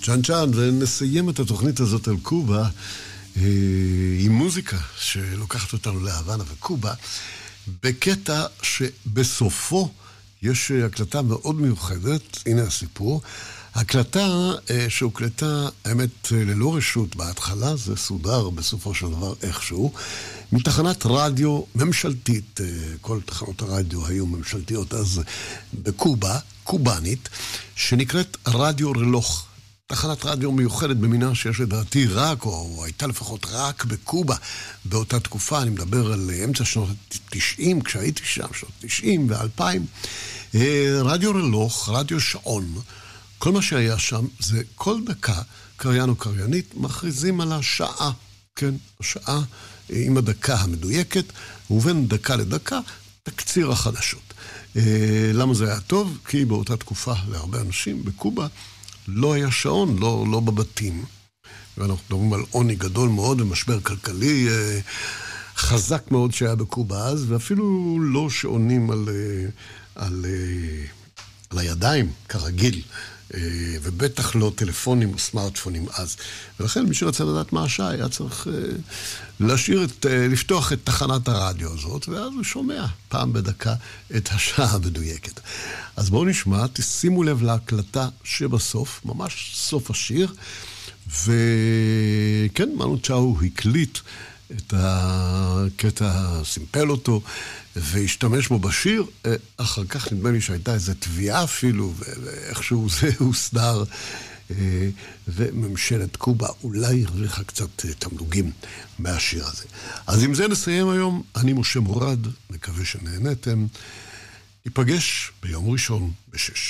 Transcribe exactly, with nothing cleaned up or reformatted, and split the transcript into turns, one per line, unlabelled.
צ'אן צ'אן, ונסיים את התוכנית הזאת על קובה עם מוזיקה שלוקחת אותנו להוואנה וקובה, בקטע שבסופו יש הקלטה מאוד מיוחדת. הנה הסיפור. הקלטה שהוקלטה, האמת, ללא רשות בהתחלה, זה סודר בסופו של דבר איכשהו, מתחנת רדיו ממשלתית. כל תחנות הרדיו היו ממשלתיות אז בקובה, קובנית, שנקראת רדיו רלוך. תחנת רדיו מיוחדת במינה שיש לדעתי רק, או הייתה לפחות רק בקובה באותה תקופה. אני מדבר על אמצע שנות תשעים, כשהייתי שם, שנות תשעים ואלפיים. רדיו רלוך, רדיו שעון. כל מה שהיה שם זה כל דקה, קריין או קריינית, מכריזים על השעה, כן, השעה עם הדקה המדויקת, ובין דקה לדקה, תקציר החדשות. למה זה היה טוב? כי באותה תקופה להרבה אנשים בקובה לא היה שעון, לא, לא בבתים. ואנחנו מדברים על עוני גדול מאוד ומשבר כלכלי חזק מאוד שהיה בקובה אז, ואפילו לא שעונים על, על, על הידיים, כרגיל. ובטח לא טלפונים או סמארטפונים אז. ולכן מי שרצה לדעת מה השעה היה צריך להשאיר את, לפתוח את תחנת הרדיו הזאת, ואז הוא שומע פעם בדקה את השעה המדויקת. אז בואו נשמע, תשימו לב להקלטה שבסוף, ממש סוף השיר, וכן, מנו צ'או הקליט את הקטע, סימפל אותו, והשתמש בו בשיר. אחר כך נדמה לי שהייתה איזו תביעה אפילו, ואיכשהו זה הוסדר, וממשלת קובה אולי הרוויחה קצת תמלוגים מהשיר הזה. אז עם זה נסיים היום. אני משה מורד, מקווה שנהנתם. ניפגש ביום ראשון בשש.